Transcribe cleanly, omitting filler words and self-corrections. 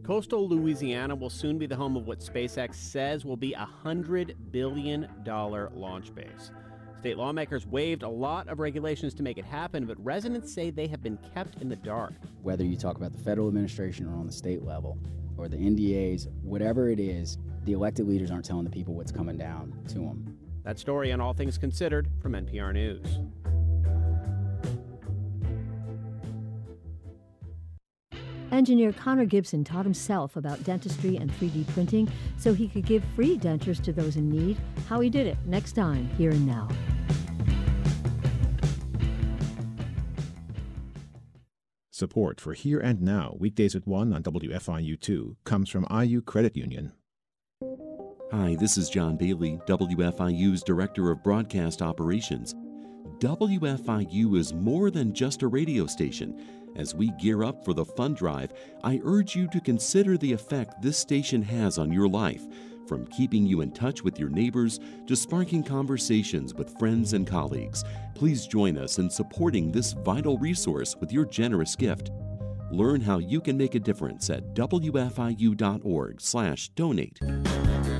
Coastal Louisiana will soon be the home of what SpaceX says will be a $100 billion launch base. State lawmakers waived a lot of regulations to make it happen, but residents say they have been kept in the dark. Whether you talk about the federal administration or on the state level, or the NDAs, whatever it is, the elected leaders aren't telling the people what's coming down to them. That story on All Things Considered from NPR News. Engineer Connor Gibson taught himself about dentistry and 3D printing so he could give free dentures to those in need. How he did it, next time, Here and Now. Support for Here and Now, weekdays at 1 on WFIU2, comes from IU Credit Union. Hi, this is John Bailey, WFIU's Director of Broadcast Operations. WFIU is more than just a radio station. As we gear up for the fund drive, I urge you to consider the effect this station has on your life, from keeping you in touch with your neighbors to sparking conversations with friends and colleagues. Please join us in supporting this vital resource with your generous gift. Learn how you can make a difference at wfiu.org/donate.